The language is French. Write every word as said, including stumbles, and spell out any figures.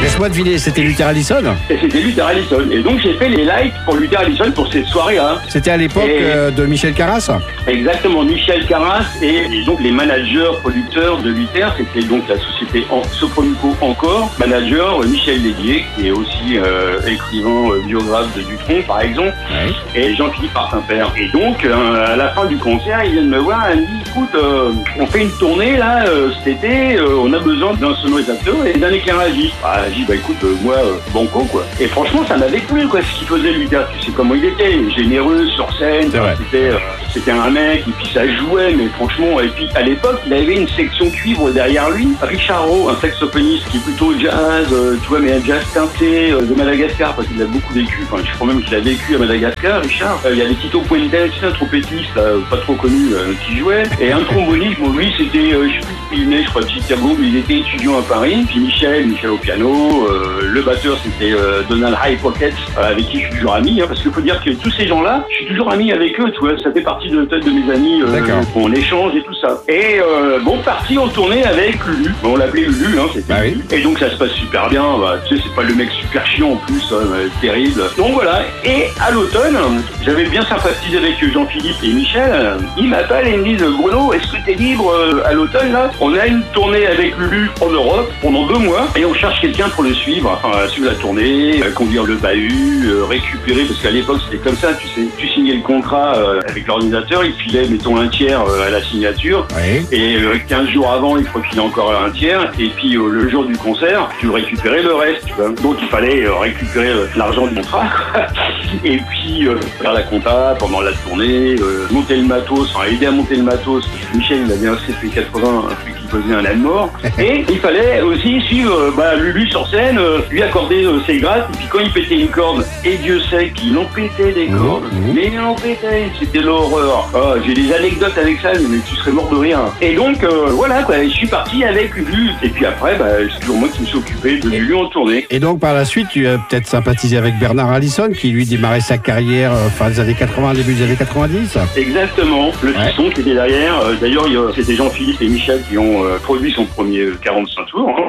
Laisse-moi deviner, c'était Luther Allison? Et c'était Luther Allison. Et donc j'ai fait les lights pour Luther Allison pour cette soirée-là. C'était à l'époque Et... euh, de Michel Carras? Exactement, Michel Carras et, et donc les managers, producteurs de Luther, c'était donc la société en, Sopronico encore, manager euh, Michel Lédier, qui est aussi euh, écrivain euh, biographe de Dutronc par exemple, Oui. et Jean-Philippe Martin-Père. Et donc euh, à la fin du concert, ils viennent me voir et me disent écoute, euh, on fait une tournée là euh, cet été, euh, on a besoin d'un sonorisateur et d'un éclairagiste. Ah, j'ai dit bah écoute, euh, moi euh, banco quoi. Et franchement ça m'avait plu quoi, ce qu'il faisait Luther, tu sais comment il était, généreux sur scène, c'était euh, c'était un mec et puis ça jouait, mais franchement, et puis à l'époque il avait une section cuivre derrière lui, Richard Rowe, un saxophoniste qui est plutôt jazz, euh, tu vois, mais un jazz teinté euh, de Madagascar parce qu'il a beaucoup vécu, enfin je crois même qu'il a vécu à Madagascar, Richard. Euh, il y avait Tito Puentes, un trompettiste là, pas trop connu euh, qui jouait, et un tromboniste, bon lui c'était, euh, je sais plus, il est né, je crois, de Chicago, mais il était étudiant à Paris, puis Michel, Michel au piano, euh, le batteur c'était euh, Donald High Pocket, euh, avec qui je suis toujours ami, hein, parce qu'il faut dire que tous ces gens-là, je suis toujours ami avec eux, tu vois, ça fait partie de peut-être de mes amis, euh, on échange et tout ça. Et euh, bon, parti en tournée avec Lulu, bon, on l'appelait Lulu, hein, c'était. Bah oui. Et donc ça se passe super bien, bah, tu sais, c'est pas le mec super chiant en plus, hein, terrible. Donc voilà, et à l'automne, j'avais bien sympathisé avec Jean-Philippe et Michel, ils m'appellent et ils me disent Bruno, est-ce que t'es libre euh, à l'automne là? On a une tournée avec Lulu en Europe pendant deux mois et on cherche quelqu'un pour le suivre, enfin suivre la tournée, euh, conduire le bahut, euh, récupérer, parce qu'à l'époque c'était comme ça, tu sais, tu signais le contrat euh, avec l'ordinateur, il filait mettons un tiers euh, à la signature, Oui. et euh, quinze jours avant il faut filer encore un tiers, et puis euh, le jour du concert, tu récupérais le reste, tu vois. Donc il fallait euh, récupérer euh, l'argent du contrat, et puis euh, faire la compta pendant la tournée, euh, monter le matos, enfin aider à monter le matos, parce que Michel il avait un C P quatre-vingts, un truc qui faisait un âne mort, et il fallait aussi suivre euh, bah, Lulu sur scène, euh, lui accorder euh, ses grâces, et puis quand il pétait une corde, et Dieu sait qu'il en pétait des cordes, mmh. mais il en pétait, c'était l'horreur. Oh, j'ai des anecdotes avec ça, mais tu serais mort de rire. Et donc euh, voilà quoi, je suis parti avec Lulu, et puis après, bah, c'est toujours moi qui me suis occupé de Lulu en tournée. Et donc par la suite, tu as peut-être sympathisé avec Bernard Allison, qui lui démarrait sa carrière euh, fin des années quatre-vingts, début des années quatre-vingt-dix. Exactement, le Ouais. fiston qui était derrière. Euh, D'ailleurs, il y a- c'était Jean-Philippe et Michel qui ont euh, produit son premier quarante-cinq tours. Hein.